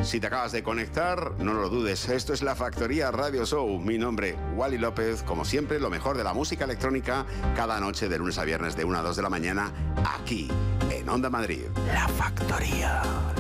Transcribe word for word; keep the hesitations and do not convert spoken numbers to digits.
Si te acabas de conectar, no lo dudes, esto es La Factoría Radio Show. Mi nombre, Wally López, como siempre, lo mejor de la música electrónica, cada noche de lunes a viernes de una a dos de la mañana, aquí, en Onda Madrid. La Factoría.